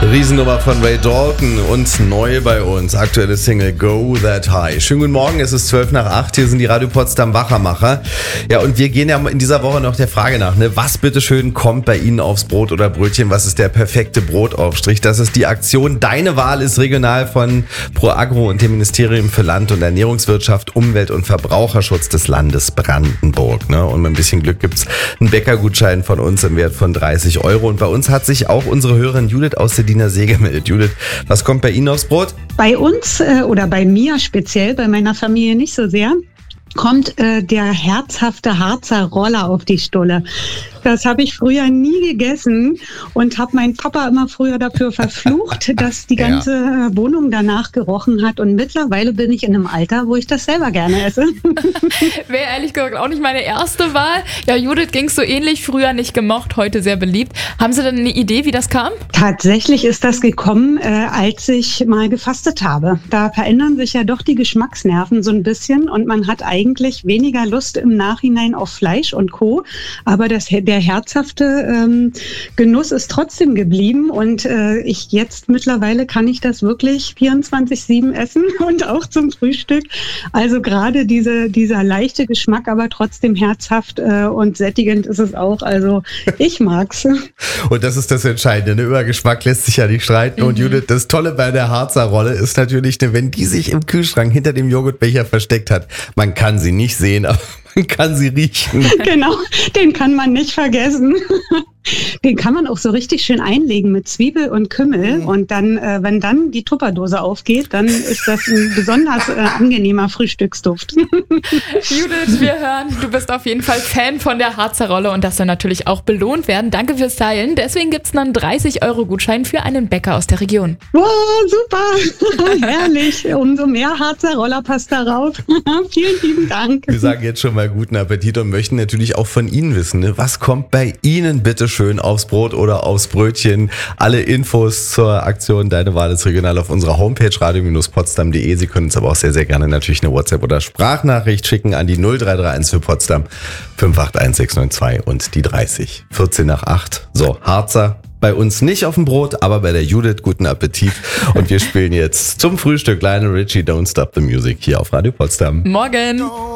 Riesennummer von Ray Dalton und neu bei uns, aktuelle Single Go That High. Schönen guten Morgen, es ist 7:55, hier sind die Radio Potsdam Wachermacher. Ja, und wir gehen ja in dieser Woche noch der Frage nach, ne? Was bitteschön kommt bei Ihnen aufs Brot oder Brötchen? Was ist der perfekte Brotaufstrich? Das ist die Aktion Deine Wahl ist regional von ProAgro und dem Ministerium für Land- und Ernährungswirtschaft, Umwelt- und Verbraucherschutz des Landes Brandenburg. Ne? Und mit ein bisschen Glück gibt's einen Bäckergutschein von uns im Wert von 30 Euro. Und bei uns hat sich auch unsere Hörerin Judith aus der Diener See gemeldet. Judith, was kommt bei Ihnen aufs Brot? Bei uns oder bei mir speziell, bei meiner Familie nicht so sehr, kommt der herzhafte Harzer Roller auf die Stulle. Das habe ich früher nie gegessen und habe meinen Papa immer früher dafür verflucht, dass die ganze Wohnung danach gerochen hat. Und mittlerweile bin ich in einem Alter, wo ich das selber gerne esse. Wäre ehrlich gesagt auch nicht meine erste Wahl. Ja, Judith ging es so ähnlich, früher nicht gemocht, heute sehr beliebt. Haben Sie denn eine Idee, wie das kam? Tatsächlich ist das gekommen, als ich mal gefastet habe. Da verändern sich ja doch die Geschmacksnerven so ein bisschen und man hat eigentlich weniger Lust im Nachhinein auf Fleisch und Co. Aber der herzhafte Genuss ist trotzdem geblieben und mittlerweile kann ich das wirklich 24/7 essen und auch zum Frühstück. Also gerade dieser leichte Geschmack, aber trotzdem herzhaft und sättigend ist es auch. Also ich mag's. Und das ist das Entscheidende. Über Geschmack lässt sich ja nicht streiten. Und Judith, das Tolle bei der Harzer Rolle ist natürlich, wenn die sich im Kühlschrank hinter dem Joghurtbecher versteckt hat, man kann sie nicht sehen, aber man kann sie riechen. Genau, den kann man nicht vergessen. Den kann man auch so richtig schön einlegen mit Zwiebel und Kümmel. Und dann, wenn dann die Tupperdose aufgeht, dann ist das ein besonders angenehmer Frühstücksduft. Judith, wir hören, du bist auf jeden Fall Fan von der Harzer Rolle und das soll natürlich auch belohnt werden. Danke fürs Teilen. Deswegen gibt es einen 30-Euro-Gutschein für einen Bäcker aus der Region. Wow, super, herrlich. Umso mehr Harzer Roller passt darauf. Vielen lieben Dank. Wir sagen jetzt schon mal guten Appetit und möchten natürlich auch von Ihnen wissen, ne? Was kommt bei Ihnen bitte schön aufs Brot oder aufs Brötchen? Alle Infos zur Aktion Deine Wahl ist regional auf unserer Homepage radio-potsdam.de. Sie können uns aber auch sehr, sehr gerne natürlich eine WhatsApp- oder Sprachnachricht schicken an die 0331 für Potsdam 581692 und die 30. 7:14. So, Harzer bei uns nicht auf dem Brot, aber bei der Judith guten Appetit. Und wir spielen jetzt zum Frühstück Lionel Richie Don't Stop the Music hier auf Radio Potsdam. Morgen!